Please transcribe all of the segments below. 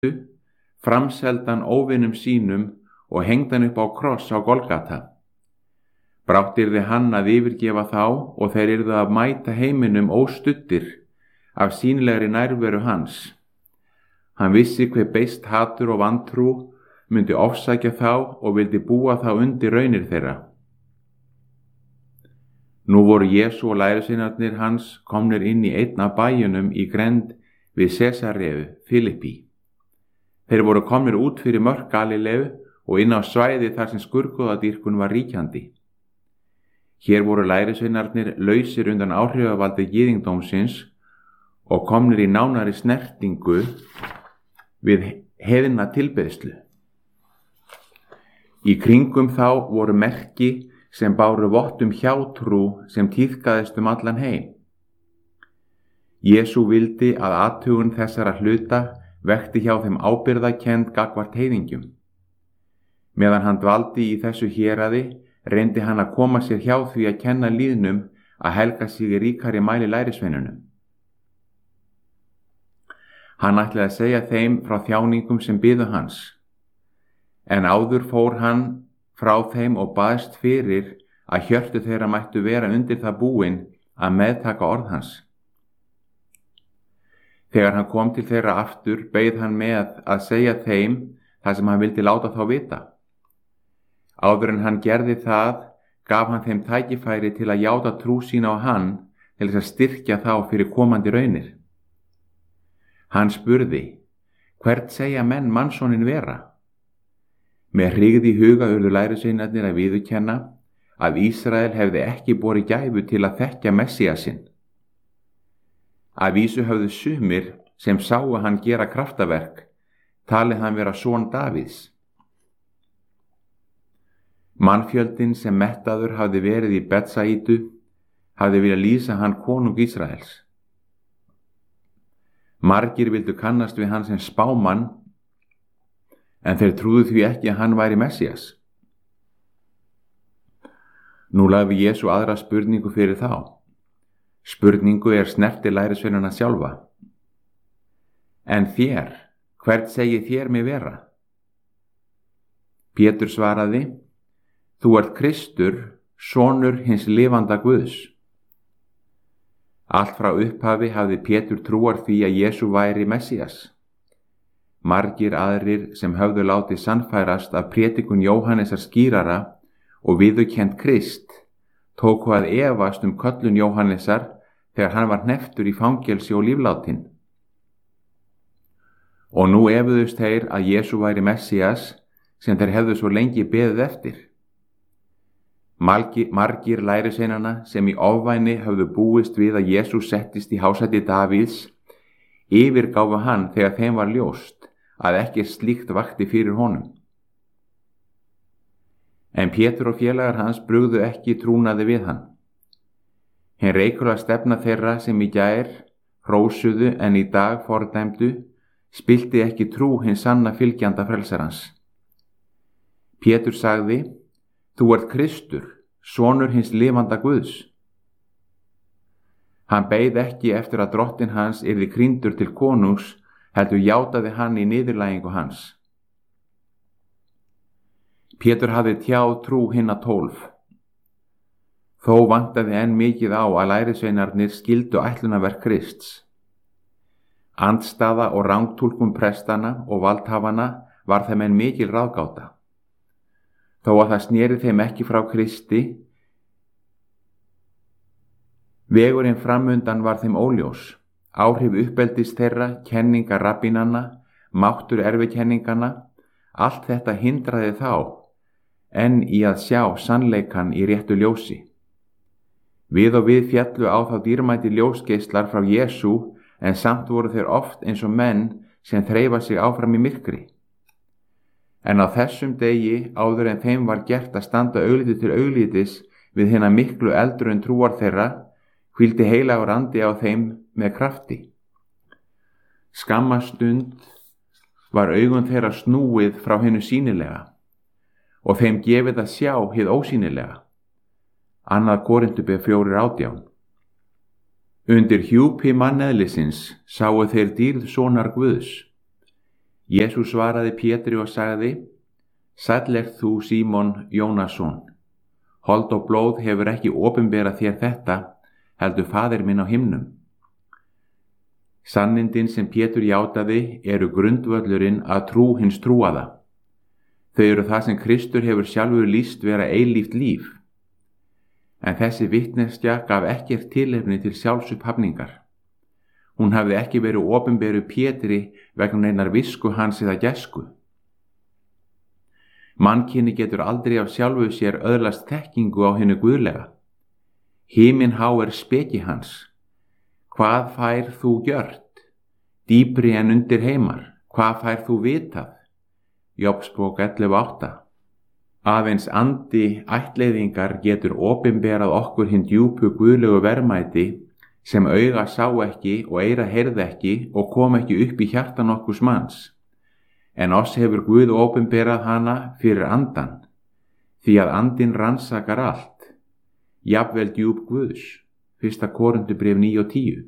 framseldan óvinum sínum og hengdan upp á kross á Golgata. Brátt yrði hann að yfirgefa þá og þeir yrðu að mæta heiminum óstuddir af sýnilegri nærveru hans. Hann vissi hve beist hatur og vantrú myndi ofsækja þá og vildi búa þá undir raunir þeirra. Nú voru Jesú og lærisveinarnir hans komnir inn í einn af bæjunum í grennd við Sesareu Filippi. Þeir voru komnir út fyrir mörk Galileu og inn á svæði þar sem skurðgoðadýrkun var ríkjandi. Hér voru lærisveinarnir lausir undan áhrifavaldi gyðingdómsins og komnir í nánari snertingu við heiðna tilbeiðslu. Í kringum þá voru merki sem báru vott hjátrú sem tíðkaðist allan heim. Jesú vildi að athugun þessara hluta vekti hjá þeim ábyrgðarkennd gagnvart heiðingjum. Meðan hann dvaldi í þessu héraði, reyndi hann að koma sér hjá því að kenna lýðnum að helga sig í ríkari mæli lærisveinunum. Hann ætlaði að segja þeim frá þjáningum sem biðu hans, en áður fór hann frá þeim og baðst fyrir að hjörtu þeirra mættu vera undir það búin að meðtaka orð hans. Þegar hann kom til þeirra aftur, beið hann með að segja þeim það sem hann vildi láta þá vita. Áður en hann gerði það, gaf hann þeim tækifæri til að játa trú sína á hann til þess að styrkja þá fyrir komandi raunir. Hann spurði, hvert segja menn mannssonin vera? Með hryggð í huga urðu lærisveinarnir að viðurkenna að Ísrael hefði ekki borið gæfu til að þekkja Messíasinn. Að vísu höfðu sumir sem sáu hann gera kraftaverk, talið hann vera son Davíðs. Mannfjöldinn sem mettaður hafði verið í Betsaidu hafði viljað lýsa hann konung Ísraels. Margir vildu kannast við hann sem spámann, en þeir trúðu því ekki að hann væri Messías. Nú lagði Jesú aðra spurningu fyrir þá. Spurningu snerti lærisveinana sjálfa. En þér, hvert segið þér mig vera? Pétur svaraði, þú ert Kristur, sonur hins lifanda Guðs. Allt frá upphafi hafði Pétur trúar því að Jesú væri Messías. Margir aðrir sem höfðu látið sannfærast af prédikun Jóhannesar skýrara og viðurkennt Krist tóku að efast köllun Jóhannesar þegar hann var hnepptur í fangelsi og líflátin. Og nú efuðust þeir að Jesú væri Messías sem þeir hefðu svo lengi beðið eftir. Margir lærisveinanna sem í ofvæni höfðu búist við að Jesú settist í hásæti Davíðs yfirgáfu hann þegar þeim var ljóst að ekki slíkt vakti fyrir honum. En Pétur og félagar hans brugðu ekki trúnaði við hann. Hinn reikulega stefna þeirra sem í gær hrósuðu en í dag fordæmdu spilti ekki trú hins sanna fylgjanda frelsarans. Pétur sagði, þú ert Kristur, sonur hins lifanda Guðs. Hann beið ekki eftir að drottinn hans yrði krýndur til konungs, heldur játaði hann í niðurlægingu hans. Pétur hafði tjáð trú hinna 12. Þó vantaði enn mikið á að lærisveinarnir skildu ætlunarverk Krists. Andstaða og rangtúlkun prestana og valdhafana var þeim enn mikil ráðgáta. Þó að það sneri þeim ekki frá Kristi, vegurinn framundan var þeim óljós. Áhrif uppeldis þeirra, kenninga rabbínanna, máttur erfikenningana, allt þetta hindraði þá en í að sjá sannleikann í réttu ljósi. Við og við fjallu á þá dýrmæti ljósgeislar frá Jesú, en samt voru þeir oft eins og menn sem þreifa sig áfram í myrkri. En á þessum degi, áður en þeim var gert að standa augliti til auglitis við hina miklu eldrun trúar þeirra, hvíldi heilagur andi á þeim með krafti. Skamma stund var augun þeirra snúið frá hinu sýnilega og þeim gefið að sjá hið ósýnilega. 2. Korintubréf 4:18. Undir hjúpi manneðlisins sáu þeir dýrð sonar Guðs. Jesús svaraði Pétri og sagði: Sæll ert þú, Símon Jónasson. Hold og blóð hefur ekki opinberað þér þetta, heldur Faðir minn á himnum. Sannindin sem Pétur játaði eru grundvöllurinn að trú hins trúaða. Þau eru það sem Kristur hefur sjálfur lýst vera eilíft líf. En þessi vitneskja gaf ekkert tilefni til sjálfsupphafningar. Hún hafði ekki verið opinberuð Pétri vegna neinar visku hans eða gæsku. Mannkyni getur aldrei af sjálfu sér öðlast þekkingu á hinu guðlega. Himinhá er speki hans. Hvað fær þú gjört? Dýpri en undir heimar. Hvað fær þú vitað? Jobbsbók 11:8. Aðeins andi ættleiðingar getur opinberað okkur hinn djúpu guðlegu verðmæti sem auga sá ekki og eyra heyrði ekki og kom ekki upp í hjarta nokkurs manns. En oss hefur Guð opinberað hana fyrir andan, því að andinn rannsakar allt, jafnvel djúp Guðs. 1. Korinthubréf 9:10.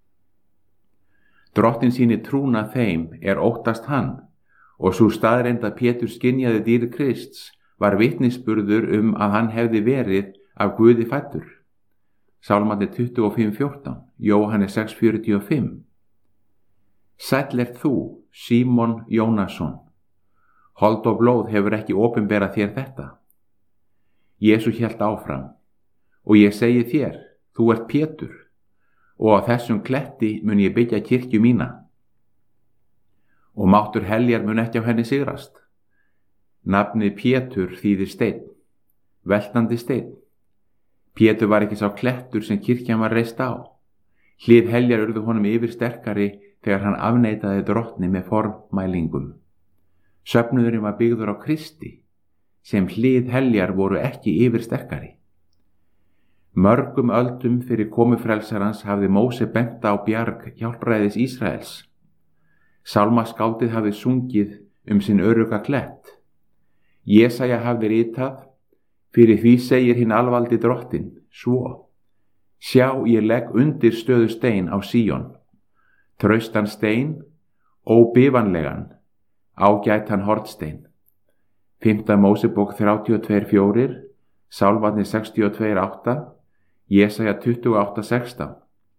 Drottinn sýnir trúna þeim er óttast hann, og sú staðreynd að Pétur skynjaði dýrð Krists var vitnisburður að hann hefði verið af Guði fæddur. Sálmarnir 25:14, Jóhannes 6:45. Sæll ert þú, Símon Jónasson. Hold og blóð hefur ekki opinberað þér þetta. Jesús hélt áfram: Og ég segi þér, þú ert Pétur, og á þessum kletti mun ég byggja kirkju mína. Og máttur heljar mun ekki á henni sigrast. Nafnið Pétur þýðir steinn, veltandi steinn. Pétur var ekki sá klettur sem kirkjan var reist á. Hlið heljar urðu honum yfir sterkari þegar hann afneitaði Drottni með formælingum. Söfnuðurinn var byggður á Kristi, sem hlið heljar voru ekki yfir sterkari. Mörgum öldum fyrir komu frelsarans hafði Móse bent á bjarg hjálpræðis Ísraels. Sálmaskáldið hafði sungið sinn örugga klett. Jesaja hafði ritað: Fyrir því segir hinn alvaldi Drottinn, svo: Sjá, ég legg undir stöðu stein á Síón, traustan stein, óbifanlegan, ágætan hornstein. 5. Mósebók 32:4, Sálmarnir 62:8, Jesaja 28:16.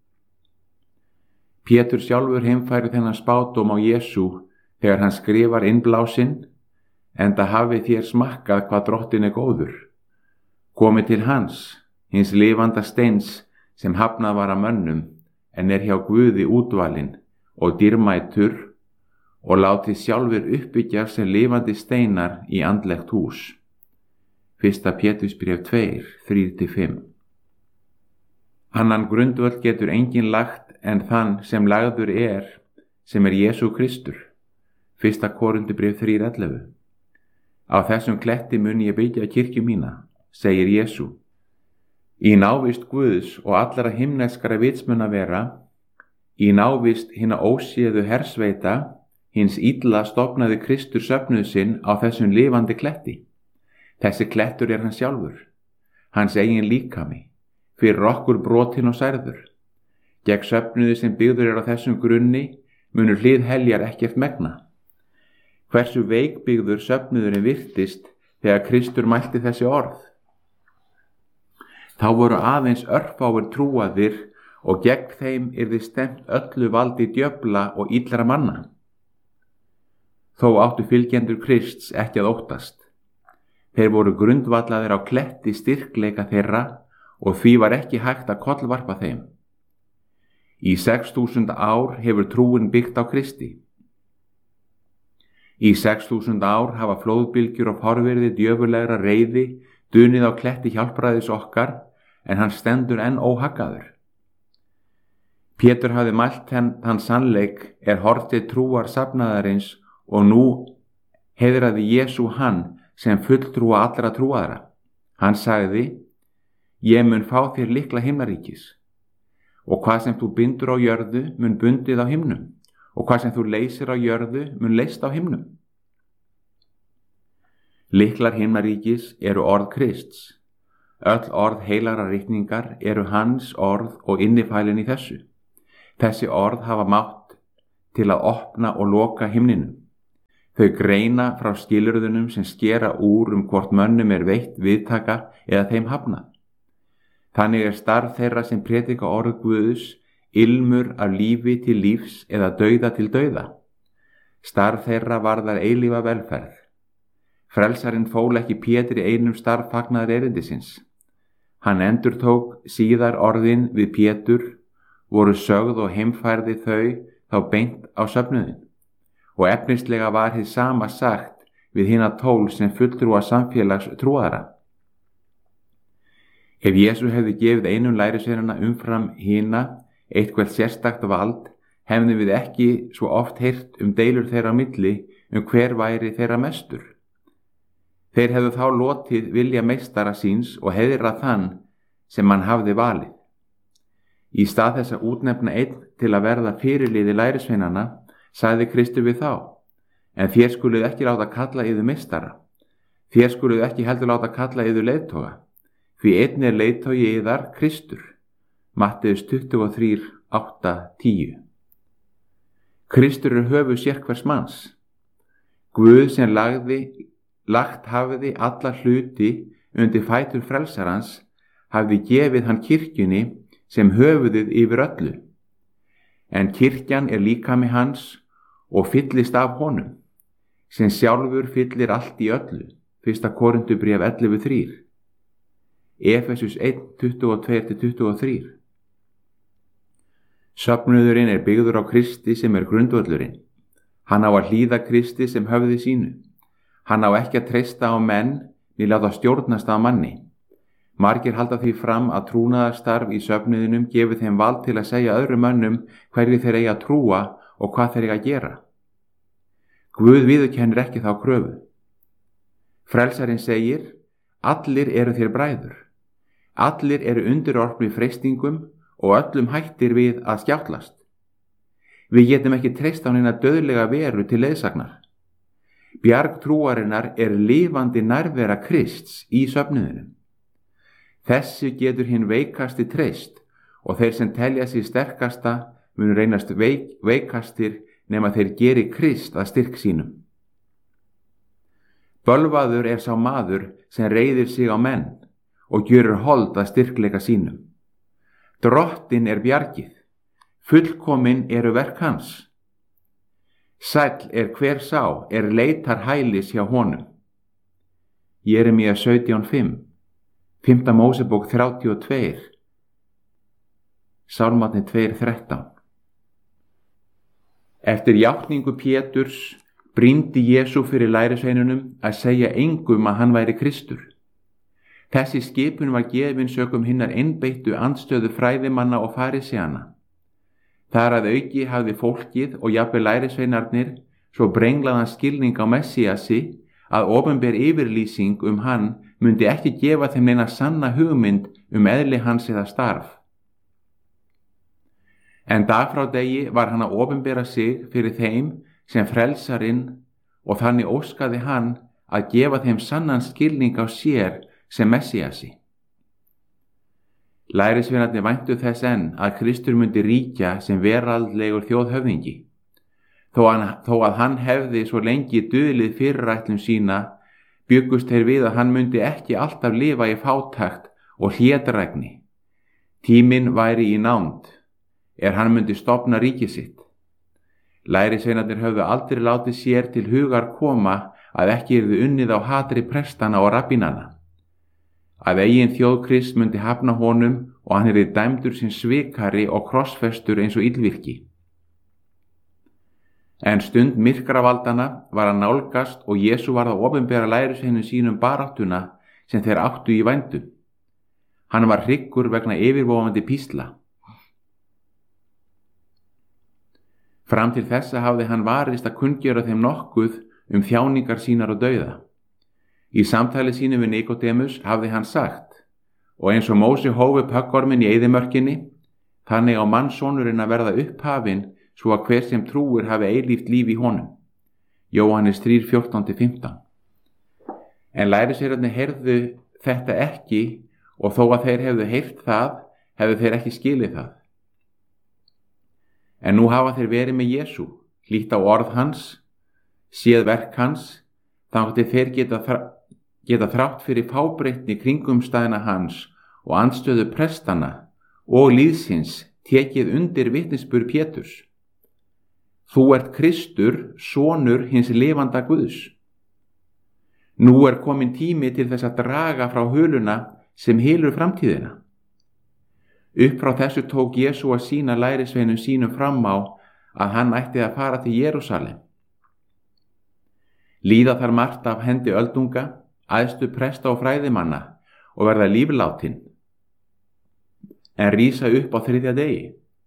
Pétur sjálfur heimfærir þennan spádóm á Jesú þegar hann skrifar innblásinn: Enda hafið þér smakkað hvað Drottinn er góður. Komið til hans, hins lifanda steins sem hafnað var af mönnum, en er hjá Guði útvalinn og dýrmætur, og látið sjálfur uppbyggja sem lifandi steinar í andlegt hús. 1. Pétursbréf 2, 3-5. Annan grundvöll getur enginn lagt en þann sem lagður er, sem er Jesú Kristur. 1. Korinthubréf 3:11. Á þessum kletti mun ég byggja kirkju mína, segir Jesú. Í návist Guðs og allra himneskara vitsmunna vera, í návist hinna óséðu hersveita, hins illa stofnaði Kristur söfnuð sinn á þessum lifandi kletti. Þessi klettur er hann sjálfur, hans eigin líkami, fyrir okkur brotinn og særður. Gegn söfnuði sem byggður er á þessum grunni munur hlið heljar ekkert megna. Hversu veikbyggður söfnuðurinn virtist þegar Kristur mælti þessi orð. Þá voru aðeins örfáir trúaðir og gegn þeim yrði stefnt öllu valdi djöfla og illra manna. Þó áttu fylgjendur Krists ekki að óttast. Þeir voru grundvallaðir á kletti styrkleika þeirra og því var ekki hægt að kollvarpa þeim. Í 6000 ár hefur trúin byggt á Kristi. Í 6000 ár hafa flóðbylgjur og fárviðri djöfurlegra reiði dunið á kletti hjálpræðis okkar, en hann stendur enn óhaggaður. Pétur hafði mælt þann sannleik er hortið trúar safnaðarins og nú heiðraði Jesú hann sem fulltrúa allra trúaðra. Hann sagði: Ég mun fá þér lykla himnaríkis, og hvað sem þú bindur á jörðu mun bundið á himnum, og hvað sem þú leysir á jörðu mun leyst á himnum. Lyklar himnaríkis eru orð Krists. Öll orð heilagra ritningar eru hans orð og innifælin í þessu. Þessi orð hafa mátt til að opna og loka himninum. Þau greina frá skilyrðunum sem skera úr hvort mönnum veitt viðtaka eða þeim hafnað. Þannig starf þeirra sem predika orð Guðs ilmur af lífi til lífs eða dauða til dauða. Starf þeirra varðar eilífa velferð. Frelsarinn fól ekki Pétri einum starf fagnaðar erindisins. Hann endurtók síðar orðin við Pétur, voru sögð og heimfærði þau þá beint á söfnuðinn, og efnislega var hið sama sagt við hina 12 sem fulltrúa samfélags trúaðra. Ef Jesú hefði gefið einum lærisveinanna umfram hina eitthvað sérstakt vald, hefðum við ekki svo oft heyrt deilur þeirra á milli hver væri þeirra mestur. Þeir hefðu þá lotið vilja meistara síns og heiðrað þann sem hann hafði valið. Í stað þess að útnefna einn til að verða fyrirliði lærisveinanna, sagði Kristur við þá: en þér skuluð ekki láta kalla yður meistara, þér skuluð ekki heldur láta kalla yður leiðtoga, því einn leiðtogi yðar Kristur. Matteus 23, 8-10. Kristur höfuð sérhvers manns. Guð sem lagt hafiði alla hluti undir fætur frelsarans, hafði gefið hann kirkjunni sem höfuðið yfir öllu. En kirkjan líkami hans og fyllist af honum, sem sjálfur fyllir allt í öllu. 1. Korintubréf 11:3. Efesus 1, 22-23. Söfnuðurinn byggður á Kristi sem grundvöllurinn. Hann á að hlýða Kristi sem höfði sínu. Hann á ekki að treysta á menn né láta stjórnast af manni. Margir halda því fram að trúnaðarstarf í söfnuðinum gefi þeim vald til að segja öðrum mönnum hverju þeir eiga að trúa og hvað þeir eiga að gera. Guð viðurkennir ekki þá kröfu. Frelsarinn segir: allir eru þér bræður. Allir eru undirorpnir freistingum og öllum hættir við að skjátlast. Við getum ekki treyst á neina dauðlega veru til leiðsagnar. Bjarg trúarinnar lifandi nærvera Krists í söfnuðinum. Þessu getur hinn veikasti treyst, og þeir sem telja sig sterkasta munu reynast veikastir nema þeir geri Krist að styrk sínum. Bölvaður sá maður sem reiðir sig á menn og gjörur hold að styrkleika sínum. Drottinn bjargið, fullkomin eru verk hans. Sæll hver sá leitar hælis hjá honum. Jeremía 17:5, 5. Mósebók 32, Sálmarnir 2:13. Eftir játningu Péturs brýndi Jesú fyrir lærisveinunum að segja engum að hann væri Kristur. Þessi skipun var gefin sökum hinnar einbeittu andstöðu fræðimanna og fariseana. Þar að auki hafði fólkið og jafnvel lærisveinarnir svo brenglaðan skilning á Messíasi að opinber yfirlýsing hann myndi ekki gefa þeim neina sanna hugmynd eðli hans eða starf. En dag frá degi var hann að opinbera sig fyrir þeim sem frelsarinn, og þannig óskaði hann að gefa þeim sannan skilning á sér sem Messíasi. Lærisveinarnir væntu þess enn að Kristur myndi ríkja sem veraldlegur þjóðhöfðingi. Þó að hann hefði svo lengi dulið fyrirætlun sína, bjuggust þeir við að hann myndi ekki alltaf lifa í fátækt og hlédrægni. Tíminn væri í nánd, hann myndi stofna ríkið sitt. Lærisveinarnir höfðu aldrei látið sér til hugar koma að ekki yrðu unnið á hatri prestana og rabbínana. Að eigin þjóð Krist myndi hafna honum og hann dæmdur sem svikari og krossfestur eins og illvirki. En stund myrkravaldana var að nálgast og Jesú varð að opinbera lærisveinum sínum baráttuna sem þeir áttu í vændum. Hann var hryggur vegna yfirvofandi písla. Fram til þessa hafði hann varist að kunngera þeim nokkuð þjáningar sínar og dauða. Í samtali sínu við Nikodémus hafði hann sagt: og eins og Móse hóf upp höggorminn í eyðimörkinni, þannig á mannssonurinn að verða upphafinn svo að hver sem trúir hafi eilíft líf í honum. Jóhannes 3:14-15. En lærisveinarnir heyrðu þetta ekki, og þó að þeir hefðu heyrt það, hefðu þeir ekki skilið það. En nú hafa þeir verið með Jesú, hlýtt á orð hans, séð verk hans, þangað til þeir geta þrátt fyrir fábreytni kringumstæðna hans og andstöðu prestana og lýðsins tekið undir vitnisburð Péturs. Þú ert Kristur, sonur hins lifanda Guðs. Nú er komin tími til þess að draga frá huluna sem hylur framtíðina. Upp frá þessu tók Jesú að sýna lærisveinum sínum fram á að hann ætti að fara til Jerúsalem. Líða þar margt af hendi öldunga, æðstu presta og fræðimanna og verða líflátin, en rísa upp á 3. degi.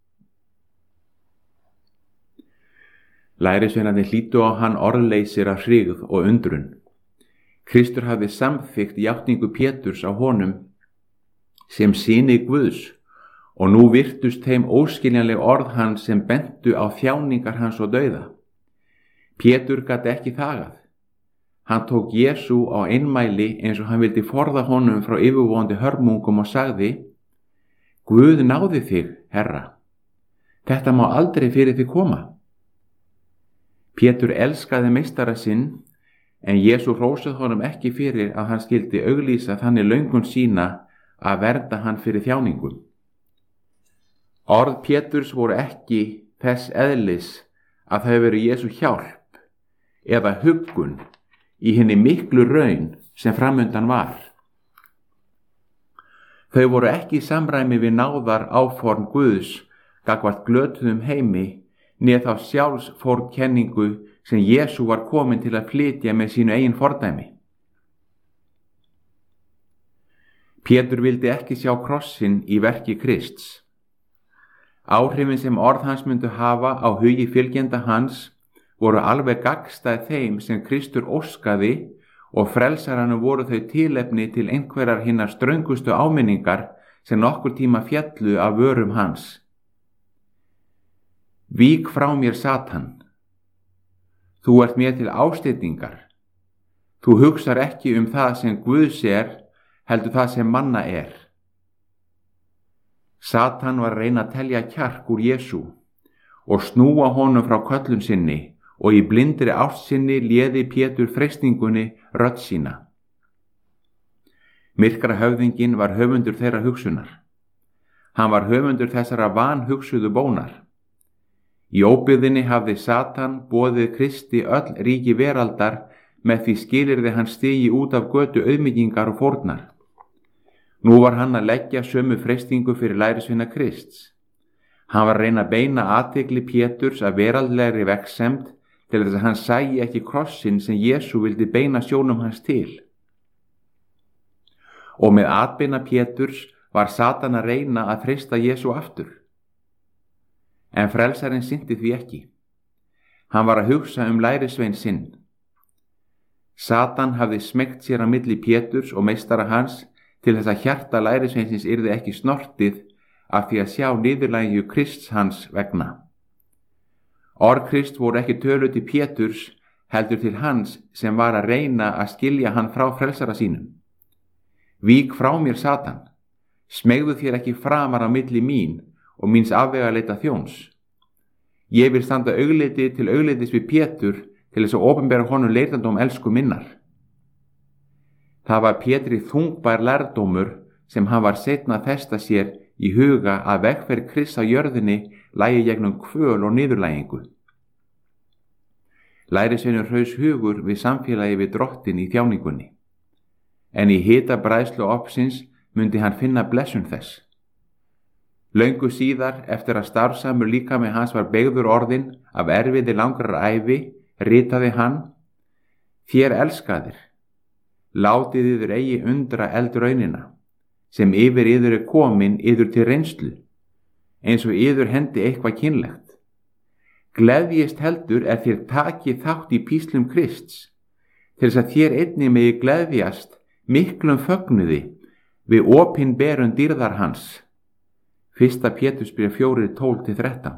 Lærisveinarnir hlýddu á hann orðleysir af hryggð og undrun. Kristur hafði samþykkt játningu Péturs á honum sem syni Guðs og nú virtust þeim óskiljanleg orð hans sem bentu á þjáningar hans og dauða. Pétur gat ekki þagað. Hann tók Jesú á einmæli eins og hann vildi forða honum frá yfirvofandi hörmungum og sagði: Guð náði þig, Herra. Þetta má aldrei fyrir þig koma. Pétur elskaði meistara sinn, en Jesú hrósaði honum ekki fyrir að hann skyldi auglýsa þannig löngun sína að vernda hann fyrir þjáningum. Orð Péturs voru ekki þess eðlis að þau veru Jesú hjálp eða huggun í hinni miklu raun sem framundan var. Þau voru ekki í samræmi við náðar áform Guðs gagnvart glötuðum heimi, né þá sjálfsforkenningu sem Jesú var komin til að flytja með sínu eigin fordæmi. Pétur vildi ekki sjá krossinn í verki Krists. Áhrifin sem orð hans myndu hafa á hugi fylgjenda hans voru alveg gagnstæð þeim sem Kristur óskaði og frelsaranum voru þau tilefni til einhverjar hinnar ströngustu áminningar sem nokkur tíma fjallu af vörum hans. Vík frá mér, Satan. Þú ert mér til ásteytingar. Þú hugsar ekki það sem Guðs heldur það sem manna Satan var að reyna að telja kjark úr Jesú og snúa honum frá köllun sinni, og í blindri ást sinni léði Pétur freistingunni rödd sína. Myrkra höfðinginn var höfundur þeirra hugsunar. Hann var höfundur þessara vanhugsuðu bónar. Í óbyggðinni hafði Satan boðið Kristi öll ríki veraldar með því skilyrði hann stigi út af götu auðmýkingar og fórnar. Nú var hann að leggja sömu freistingu fyrir lærisveina Krists. Hann var að reyna að beina athygli Péturs að veraldlegri vegsemd til þess að hann sæi ekki krossinn sem Jesú vildi beina sjónum hans til. Og með atbeina Péturs var Satan að reyna að freista Jesú aftur. En frelsarinn sinnti því ekki. Hann var að hugsa lærisvein sinn. Satan hafði smeygt sér á milli Péturs og meistara hans til þess að hjarta lærisveinsins yrði ekki snortið af því að sjá niðurlægju Krists hans vegna. Orð Krist voru ekki töluð til Péturs, heldur til hans sem var að reyna að skilja hann frá frelsara sínum. Vík frá mér, Satan. Smegðu þér ekki framar á milli mín og míns afvegaleita þjóns. Ég vil standa augliti til auglitis við Pétur til þess að opinbera honum leitandóm elsku minnar. Það var Pétri þungbær lærdómur sem hann var seinna að festa sér í huga að vegferð Krists á jörðinni lægi gegnum kvöl og niðurlægingu. Lærisveinur hraus hugur við samfélagi við drottin í þjáningunni, en í hita bræðslu opsins myndi hann finna blessun þess. Löngu síðar, eftir að starfsamur líkami hans var beygður orðin af erfiði langrar ævi, ritaði hann: Þér elskaðir, látið yður eigi undra eldraunina, sem yfir yður komin yður til reynslu, eins og yður hendi eitthvað kynlegt. Gleðjist heldur þér takið þátt í píslum Krists, til þess að þér einnig megi gleðjast miklum fögnuði við opinberun dýrðar hans. 1. Pétursbréf 4:12-13.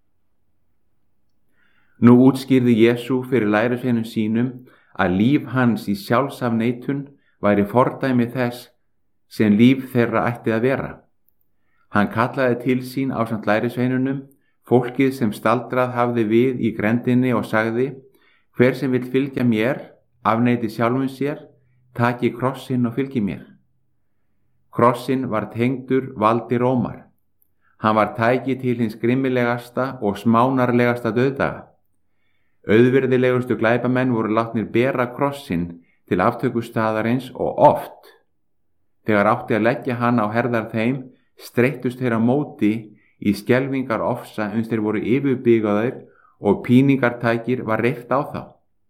Nú útskýrði Jesú fyrir lærisveinum sínum að líf hans í sjálfsafneitun væri fordæmi þess sem líf þeirra ætti að vera. Hann kallaði til sín ásamt lærisveinunum fólkið sem staldrað hafði við í grendinni og sagði: Hver sem vill fylgja mér, afneiti sjálfum sér, taki krossinn og fylgi mér. Krossinn var tengdur valdi Rómar. Hann var tæki til hins grimmilegasta og smánarlegasta dauðdaga. Auðvirðilegustu glæpamenn voru látnir bera krossinn til aftökustaðarins og oft, þegar átti að leggja hann á herðar þeim, streittust þeir á móti í skelfingar ofsa uns þeir voru yfirbyggðir og píningartækir var reyft á þá.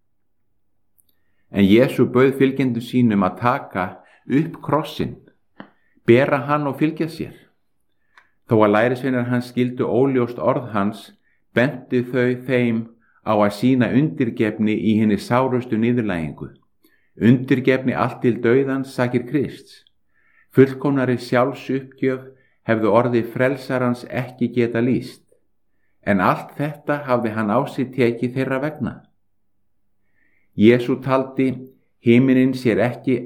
En Jesú bauð fylgjendum sínum að taka upp krossinn, bera hann og fylgja sér. Þó að lærisveinar hans skildu óljóst orð hans, bentu þau þeim á að sýna undirgefni í hinni sárustu niðurlægingu. Undirgefni allt til dauðans sakir Krists. Fullkomnari sjálfsuppgjöf hefðu orði frelsarans ekki geta lýst, en allt þetta hafði hann á sig tekið þeirra vegna. Jesú taldi himinin sér ekki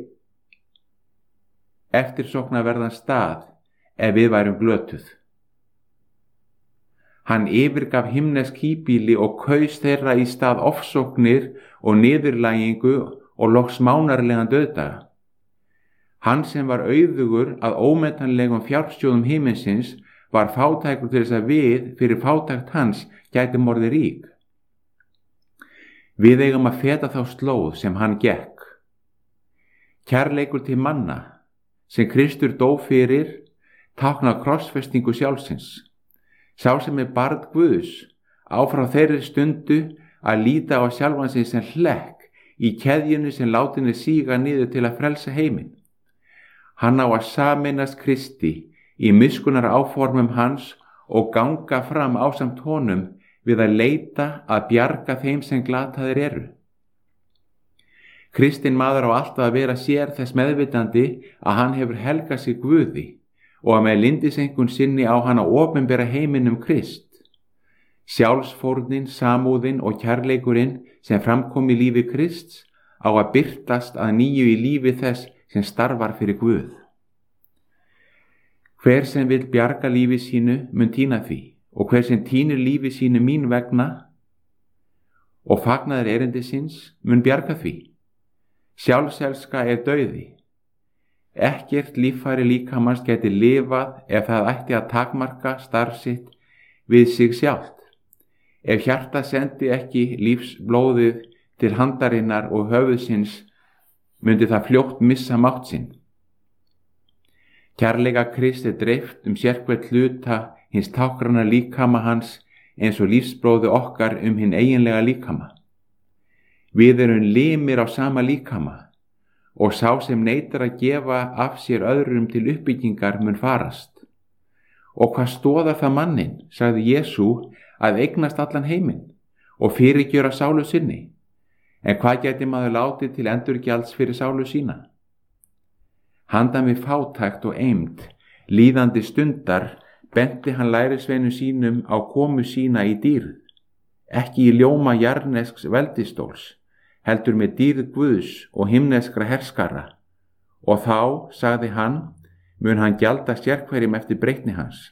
eftirsóknarverðan stað ef við værum glötuð. Hann yfirgaf himnesk híbýli og kaus þeirra í stað ofsóknir og niðurlægingu og loks smánarlegan dauðdaga. Hann sem var auðugur að ómetanlegum fjársjóðum himinsins var fátækur til þess að við fyrir fátækt hans gætum orðið rík. Við eigum að feta þá slóð sem hann gekk. Kærleikur til manna sem Kristur dó fyrir tákna krossfestingu sjálfsins. Sá sem barn Guðs á frá þeirri stundu að líta á sjálfan sig sem hlekk í keðjunni sem látinni síga niður til að frelsa heiminn. Hann á að sameinast Kristi í miskunnar áformum hans og ganga fram ásamt honum við að leita að bjarga þeim sem glataðir eru. Kristinn maður á alltaf að vera sér þess meðvitandi að hann hefur helgað sig Guði og að með lyndisengun sinni á hann að opinbera heiminum Krist. Sjálfsfórnin, samúðin og kærleikurinn sem framkom í lífi Krists á að birtast að nýju í lífi þess sem starfar fyrir Guð. Hver sem vill bjarga lífi sínu mun týna því og hver sem týnir lífi sínu mín vegna og fagnaður erindisins mun bjarga því. Sjálfselska er dauði. Ekkert líffæri líkamans geti lifað ef það ætti að takmarka starf sitt við sig sjálft. Ef hjarta sendi ekki lífsblóðið til handarinnar og höfuðsins, myndi það fljótt missa mátt sinn. Kærleika Kristi dreift sérhvert hluta hins táknræna líkama hans eins og lífsblóði okkar hinn eiginlega líkama. Við erum limir á sama líkama og sá sem neitar að gefa af sér öðrum til uppbyggingar mun farast. Og hvað stoðar það manninn, sagði Jesú, að eignast allan heiminn og fyrirgjöra sálu sinni? En hvað gæti maður látið til endurgjalds fyrir sálu sína? Handan við fátækt og eymd, líðandi stundar, benti hann lærisveinum sínum á komu sína í dýrð, ekki í ljóma jarnesks veldistóls, heldur með dýrð Guðs og himneskra herskara, og þá, sagði hann, mun hann gjalda sérhverjum eftir breytni hans.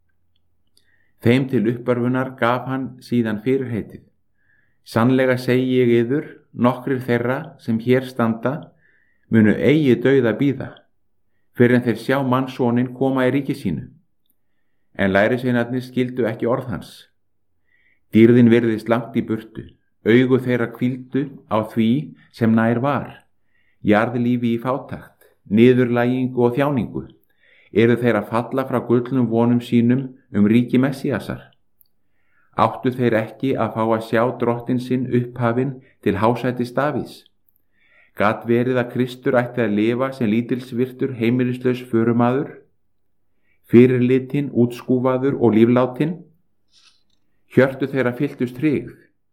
Þeim til uppörfunar gaf hann síðan fyrirheitið. Sannlega segi ég yður, nokkrir þeirra sem hér standa, munu eigi dauða bíða, fyrir en þeir sjá mannssoninn koma í ríki sínu. En lærisveinarnir skildu ekki orð hans. Dýrðin virðist langt í burtu. Augu þeirra hvíldu á því sem nær var, jarðlífi í fátækt, niðurlægingu og þjáningu. Eru þeir að falla frá gullnum vonum sínum ríki Messíasar? Áttu þeir ekki að fá að sjá drottinn sinn upphafinn til hásætis Davíðs? Gat verið að Kristur ætti að lifa sem lítilsvirtur heimilislaus förumaður, fyrirlitinn, útskúfaður og líflátinn? Hjörtu þeirra fylltust tryggð,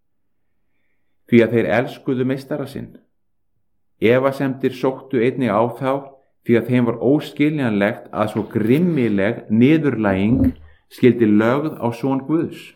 því að þeir elskuðu meistara sinn. Efasemdir sóttu einnig á þá, því að þeim var óskiljanlegt að svo grimmileg niðurlæging skyldi lögð á son Guðs.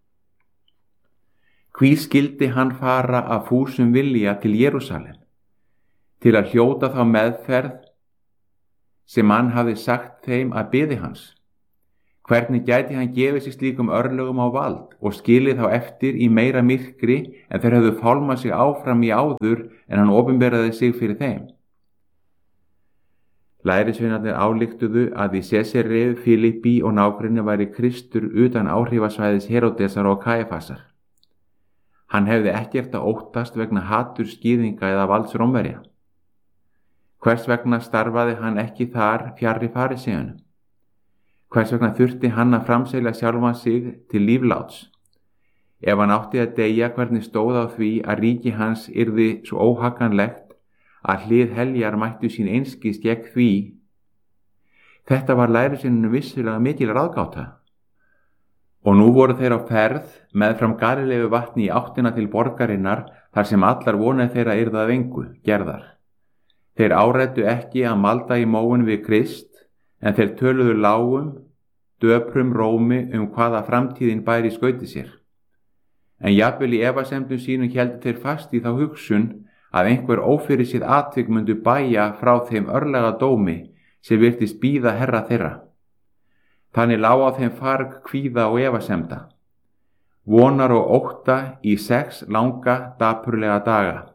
Hví skyldi hann fara af fúsum vilja til Jerúsalem, til að hljóta þá meðferð sem hann hafði sagt þeim að biði hans? Hvernig gæti hann gefið sig slíkum örlögum á vald og skilið þá eftir í meira myrkri en þeir höfðu fálmað sig áfram í áður en hann opinberaði sig fyrir þeim? Lærisveinarnir ályktuðu að í Sesareu, Filippi og nágrenni væri Kristur utan áhrifasvæðis Heródesar og Kæfasar. Hann hefði ekkert að óttast vegna haturs gyðinga eða valds Rómverja. Hvers vegna starfaði hann ekki þar fjarri farisæunum? Hvers vegna þurfti hann að framselja sjálfan sig til lífláts? Ef hann átti að deyja, hvernig stóð á því að ríki hans yrði svo óhagganlegt að hlið heljar mættu sín einskis gegn því? Þetta var lærisveinunum vissulega mikil ráðgáta. Og nú voru þeir á ferð meðfram Galileu vatni í áttina til borgarinnar þar sem allar vonir þeirra yrðu að engu gerðar. Þeir áræddu ekki að malda í móinn við Krist, en þeir töluðu lágum, döprum rómi hvaða framtíðin bæri í skauti sér. En jafnvel í efasemdum sínum héldu þeir fast í þá hugsun að einhver ófyrirséð atvik myndu bæja frá þeim örlega dómi sem virtist bíða herra þeirra. Þannig lá á þeim farg kvíða og efasemda, vonar og ótta í 6 langa dapurlega daga.